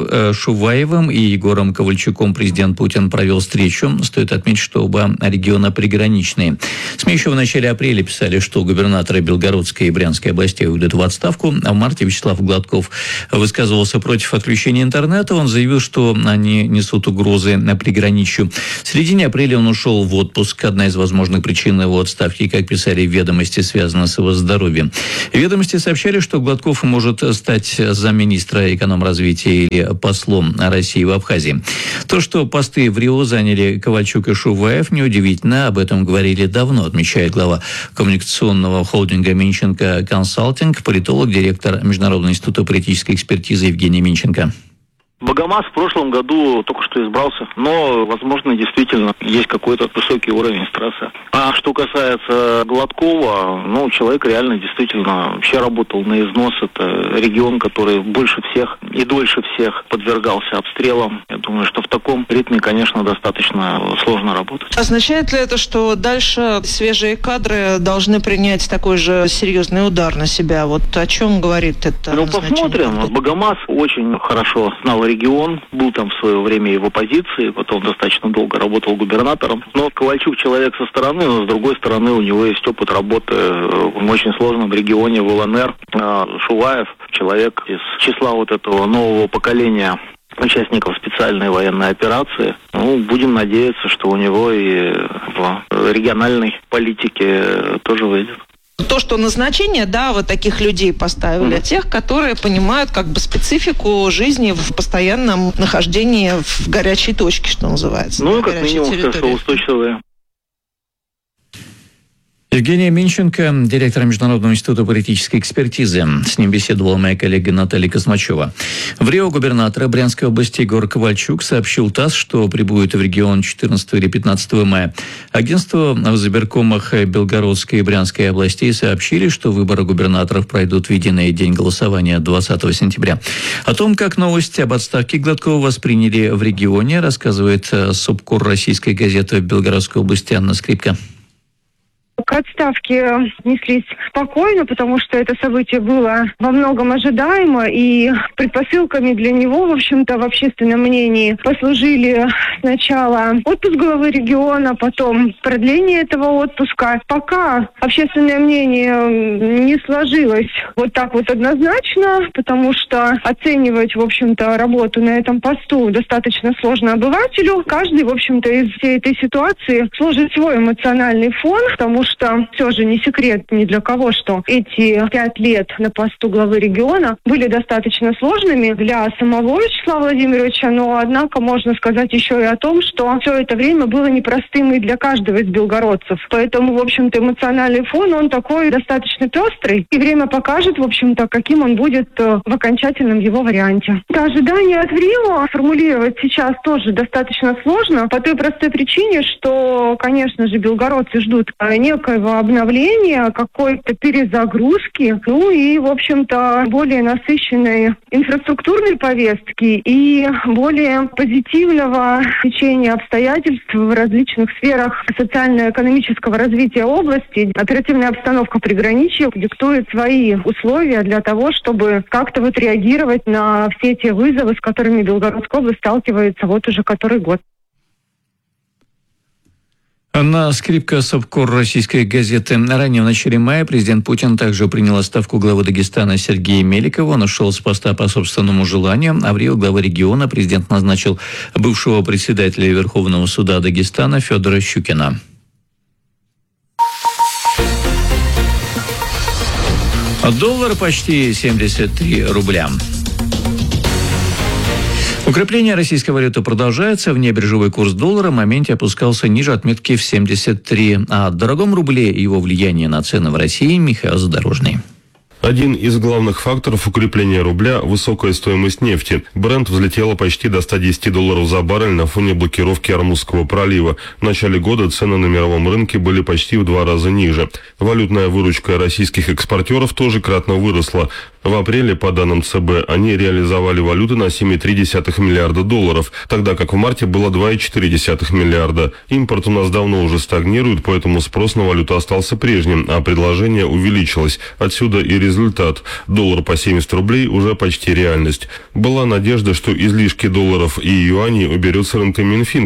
Speaker 1: Шуваевым и Егором Ковальчуком президент Путин провел встречу. Стоит отметить, что оба региона приграничные. СМИ еще в начале апреля писали, что губернаторы Белгородской и Брянской областей уйдут в отставку. А в марте Вячеслав Гладков высказывался против отключения интернета. Он заявил, что они несут угрозы на приграничью. В середине апреля он ушел в отпуск. Одна из возможных причин его отставки, как писали в «Ведомости», связана с его здоровьем. «Ведомости» сообщали, что Гладков может стать замминистра экономразвития или послом России в Абхазии. То, что посты в Рио заняли Ковальчук и Шуваев, неудивительно. Об этом говорили давно, отмечает глава коммуникационного холдинга «Минченко Консалтинг», политолог, директор Международного института политической экспертизы Евгений Минченко.
Speaker 2: Богомаз в прошлом году только что избрался, но, возможно, действительно есть какой-то высокий уровень стресса. А что касается Гладкова, человек реально действительно вообще работал на износ. Это регион, который больше всех и дольше всех подвергался обстрелам. Я думаю, что в таком ритме, конечно, достаточно сложно работать.
Speaker 4: Означает ли это, что дальше свежие кадры должны принять такой же серьезный удар на себя? Вот о чем говорит это?
Speaker 2: Посмотрим. Богомаз очень хорошо знал регион, был там в свое время и в оппозиции, потом достаточно долго работал губернатором. Но Ковальчук человек со стороны, но с другой стороны у него есть опыт работы в очень сложном регионе, в ЛНР. Шуваев человек из числа вот этого нового поколения участников специальной военной операции. Будем надеяться, что у него и в региональной политике тоже выйдет.
Speaker 4: То, что назначение, вот таких людей поставили, тех, которые понимают специфику жизни в постоянном нахождении в горячей точке, что называется.
Speaker 2: Как минимум, стрессоустойчивые.
Speaker 1: Евгений Минченко, директор Международного института политической экспертизы. С ним беседовала моя коллега Наталья Космачева. В Рио губернатора Брянской области Егор Ковальчук сообщил ТАСС, что прибудет в регион 14 или 15 мая. Агентство в избиркомах Белгородской и Брянской областей сообщили, что выборы губернаторов пройдут в единый день голосования 20 сентября. О том, как новость об отставке Гладкова восприняли в регионе, рассказывает субкор российской газеты в Белгородской области Анна Скрипка.
Speaker 23: К отставке отнеслись спокойно, потому что это событие было во многом ожидаемо, и предпосылками для него, в общем-то, в общественном мнении послужили сначала отпуск главы региона, потом продление этого отпуска. Пока общественное мнение не сложилось вот так вот однозначно, потому что оценивать, в общем-то, работу на этом посту достаточно сложно обывателю. Каждый, в общем-то, из всей этой ситуации сложит свой эмоциональный фон, потому что все же не секрет ни для кого, что эти 5 лет на посту главы региона были достаточно сложными для самого Вячеслава Владимировича, но, однако, можно сказать еще и о том, что все это время было непростым и для каждого из белгородцев. Поэтому, в общем-то, эмоциональный фон, он такой достаточно пестрый, и время покажет, в общем-то, каким он будет в окончательном его варианте. Ожидания от Рио формулировать сейчас тоже достаточно сложно, по той простой причине, что, конечно же, белгородцы ждут некоего обновления, какой-то перезагрузки, и, в общем-то, более насыщенной инфраструктурной повестки и более позитивного течения обстоятельств в различных сферах социально-экономического развития области. Оперативная обстановка приграничья диктует свои условия для того, чтобы как-то реагировать на все те вызовы, с которыми Белгородская область сталкивается вот уже который год.
Speaker 1: На скрипка СОБКОР российской газеты. Ранее в начале мая президент Путин также принял отставку главы Дагестана Сергея Меликова. Он ушел с поста по собственному желанию. А в Рио главы региона президент назначил бывшего председателя Верховного суда Дагестана Федора Щукина. Доллар почти 73 рубля. Укрепление российской валюты продолжается. Внебиржевой курс доллара в моменте опускался ниже отметки в 73. А о дорогом рубле и его влиянии на цены в России Михаил Задорожный.
Speaker 6: Один из главных факторов укрепления рубля – высокая стоимость нефти. Брент взлетела почти до $110 за баррель на фоне блокировки Ормузского пролива. В начале года цены на мировом рынке были почти в 2 раза ниже. Валютная выручка российских экспортеров тоже кратно выросла. В апреле, по данным ЦБ, они реализовали валюты на 7,3 миллиарда долларов, тогда как в марте было 2,4 миллиарда. Импорт у нас давно уже стагнирует, поэтому спрос на валюту остался прежним, а предложение увеличилось. Отсюда и результат. Доллар по 70 рублей уже почти реальность. Была надежда, что излишки долларов и юаней уберет с рынка Минфин,